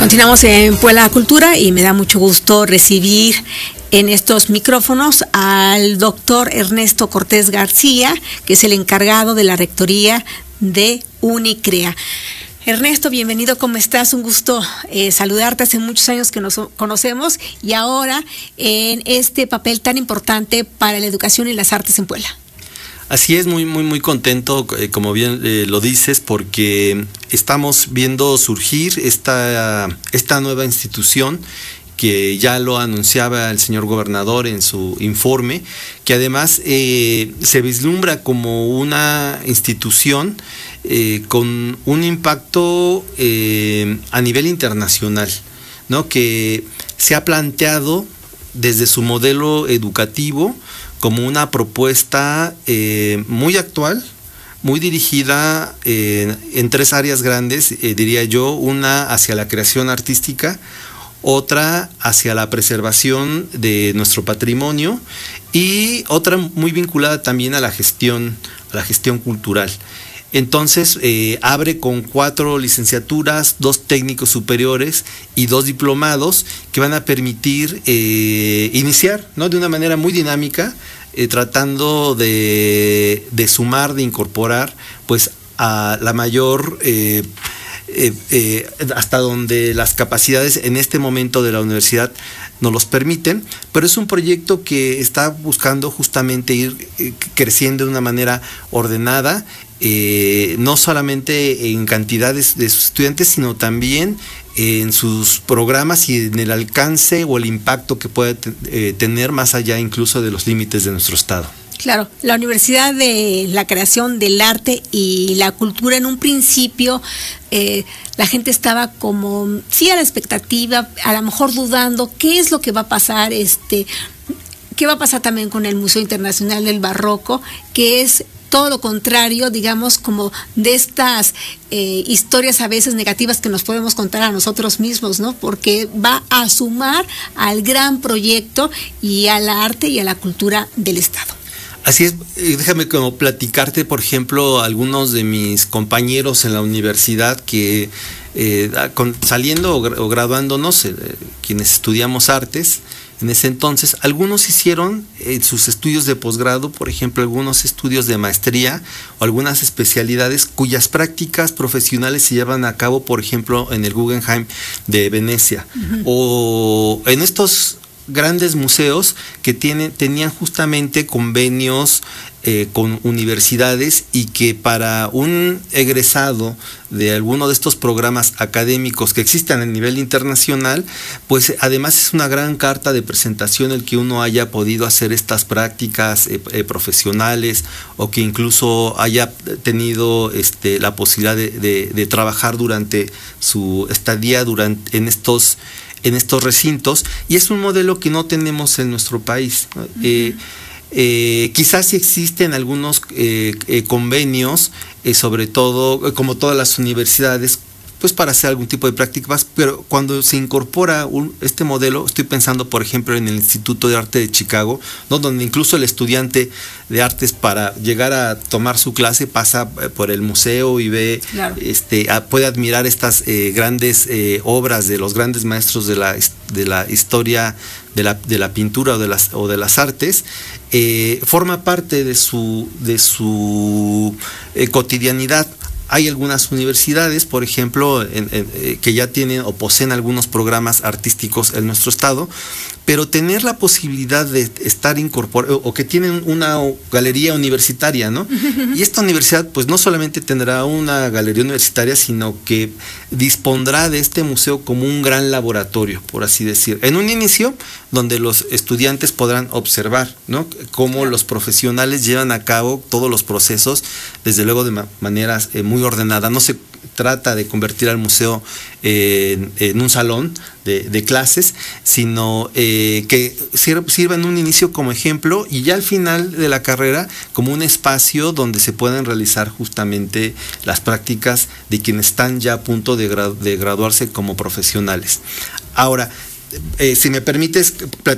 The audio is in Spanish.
Continuamos en Puebla Cultura y me da mucho gusto recibir en estos micrófonos al doctor Ernesto Cortés García, que es el encargado de la rectoría de Unicrea. Ernesto, bienvenido, ¿cómo estás? Un gusto saludarte. Hace muchos años que nos conocemos y ahora en este papel tan importante para la educación y las artes en Puebla. Así es, muy contento, como bien lo dices, porque estamos viendo surgir esta nueva institución que ya lo anunciaba el señor gobernador en su informe, que además se vislumbra como una institución con un impacto a nivel internacional, ¿no? Que se ha planteado desde su modelo educativo como una propuesta muy actual, muy dirigida en tres áreas grandes, diría yo: una hacia la creación artística, otra hacia la preservación de nuestro patrimonio y otra muy vinculada también a la gestión cultural. Entonces abre con 4 licenciaturas, 2 técnicos superiores y 2 diplomados que van a permitir iniciar, ¿no?, de una manera muy dinámica, tratando de sumar, de incorporar pues a la mayor hasta donde las capacidades en este momento de la universidad nos los permiten, pero es un proyecto que está buscando justamente ir creciendo de una manera ordenada, no solamente en cantidades de sus estudiantes, sino también en sus programas y en el alcance o el impacto que puede tener más allá incluso de los límites de nuestro estado. Claro, la Universidad de la Creación del Arte y la Cultura, en un principio la gente estaba como, sí, a la expectativa, a lo mejor dudando qué es lo que va a pasar, qué va a pasar también con el Museo Internacional del Barroco, que es todo lo contrario, digamos, como de estas historias a veces negativas que nos podemos contar a nosotros mismos, ¿no? Porque va a sumar al gran proyecto y al arte y a la cultura del Estado. Así es, déjame como platicarte, por ejemplo, algunos de mis compañeros en la universidad que saliendo o graduándonos, quienes estudiamos artes, en ese entonces, algunos hicieron sus estudios de posgrado, por ejemplo, algunos estudios de maestría o algunas especialidades cuyas prácticas profesionales se llevan a cabo, por ejemplo, en el Guggenheim de Venecia, o en estos grandes museos que tenían justamente convenios con universidades, y que para un egresado de alguno de estos programas académicos que existen a nivel internacional, pues además es una gran carta de presentación el que uno haya podido hacer estas prácticas profesionales, o que incluso haya tenido la posibilidad de trabajar durante su estadía en estos recintos, y es un modelo que no tenemos en nuestro país, ¿no? Quizás sí existen algunos convenios, sobre todo, como todas las universidades, pues para hacer algún tipo de prácticas, pero cuando se incorpora este modelo, estoy pensando por ejemplo en el Instituto de Arte de Chicago, ¿no?, donde incluso el estudiante de artes, para llegar a tomar su clase, pasa por el museo y ve, claro, puede admirar estas grandes obras de los grandes maestros de la historia de la pintura o de las artes. Forma parte de su cotidianidad. Hay algunas universidades, por ejemplo, que ya tienen o poseen algunos programas artísticos en nuestro estado, pero tener la posibilidad de estar incorporado, o que tienen una galería universitaria, ¿no? Y esta universidad, pues no solamente tendrá una galería universitaria, sino que dispondrá de este museo como un gran laboratorio, por así decir. En un inicio, donde los estudiantes podrán observar, ¿no?, cómo los profesionales llevan a cabo todos los procesos, desde luego de maneras muy ordenada. No se trata de convertir al museo en un salón de clases, sino que sirva en un inicio como ejemplo, y ya al final de la carrera como un espacio donde se puedan realizar justamente las prácticas de quienes están ya a punto de graduarse como profesionales. Ahora, si me permites